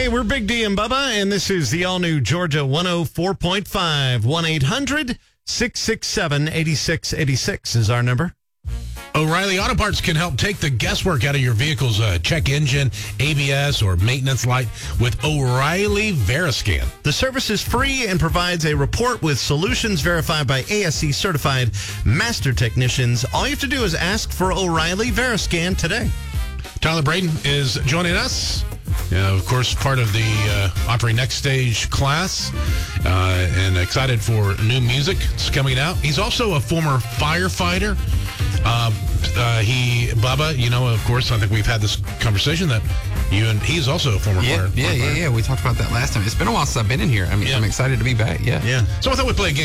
Hey, we're Big D and Bubba, and this is the all-new Georgia 104.5. 1-800-667-8686 is our number. O'Reilly Auto Parts can help take the guesswork out of your vehicle's check engine, ABS, or maintenance light with O'Reilly Veriscan. The service is free and provides a report with solutions verified by ASE certified master technicians. All you have to do is ask for O'Reilly Veriscan today. Tyler Braden is joining us. Of course, part of the Opry Next Stage class, and excited for new music that's coming out. He's also a former firefighter. Bubba, you know, of course, I think we've had this conversation that he's also a former firefighter. Yeah. We talked about that last time. It's been a while since I've been in here. I'm excited to be back. Yeah. Yeah. So I thought we'd play a game.